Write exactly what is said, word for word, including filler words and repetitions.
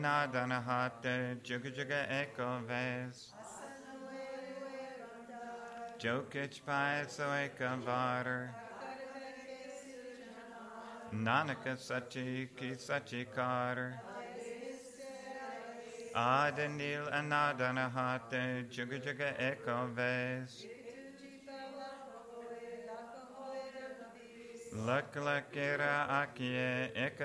Nadanahate Juga Juga Eko Ves Jokich Pai Soeka Vater Nanaka Sachi Ki Sachi Kater Adanil Anadanahate Juga Juga Eko Ves Lakalakera Akie Eka